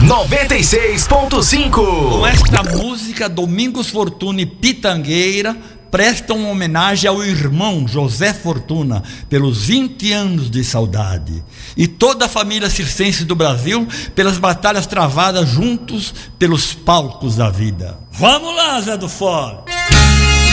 96.5. Com esta música, Domingos Fortuna e Pitangueira prestam homenagem ao irmão José Fortuna pelos 20 anos de saudade, e toda a família circense do Brasil pelas batalhas travadas juntos pelos palcos da vida. Vamos lá, Zé do Forte!